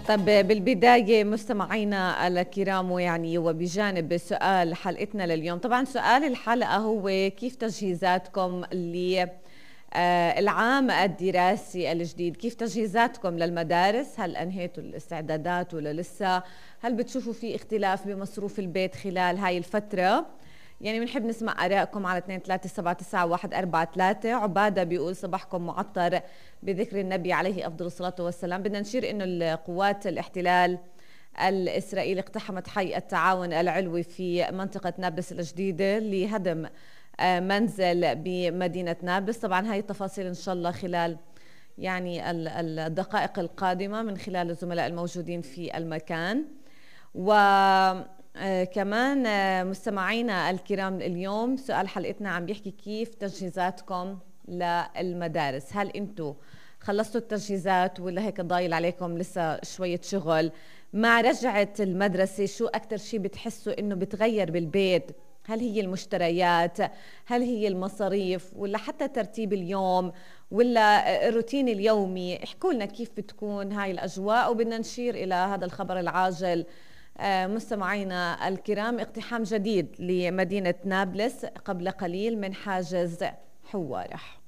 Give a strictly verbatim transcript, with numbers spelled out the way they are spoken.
طب بالبداية مستمعينا الكرام، ويعني وبجانب سؤال حلقتنا لليوم، طبعا سؤال الحلقة هو كيف تجهيزاتكم للعام الدراسي الجديد؟ كيف تجهيزاتكم للمدارس؟ هل أنهيتوا الاستعدادات ولا لسه؟ هل بتشوفوا في اختلاف بمصروف البيت خلال هاي الفترة؟ يعني بنحب نسمع آرائكم على اثنين ثلاثة سبعة تسعة واحد أربعة ثلاثة. عبادة بيقول صباحكم معطر بذكر النبي عليه أفضل الصلاة والسلام. بدنا نشير إنه القوات الاحتلال الإسرائيلي اقتحمت حي التعاون العلوي في منطقة نابلس الجديدة لهدم منزل بمدينة نابلس. طبعا هاي التفاصيل إن شاء الله خلال يعني الدقائق القادمة من خلال الزملاء الموجودين في المكان. و آه كمان آه مستمعينا الكرام، اليوم سؤال حلقتنا عم بيحكي كيف تجهيزاتكم للمدارس؟ هل انتم خلصتوا التجهيزات ولا هيك ضايل عليكم لسه شوية شغل؟ مع رجعة المدرسة شو أكتر شيء بتحسوا إنه بتغير بالبيت؟ هل هي المشتريات؟ هل هي المصاريف؟ ولا حتى ترتيب اليوم؟ ولا الروتين اليومي؟ احكوا لنا كيف بتكون هاي الأجواء. وبدنا نشير إلى هذا الخبر العاجل مستمعينا الكرام، اقتحام جديد لمدينة نابلس قبل قليل من حاجز حوارح.